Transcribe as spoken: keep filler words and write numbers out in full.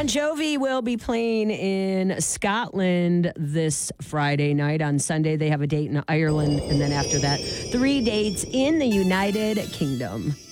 Bon Jovi will be playing in Scotland this Friday night. On Sunday, they have a date in Ireland. And then after that, three dates in the United Kingdom.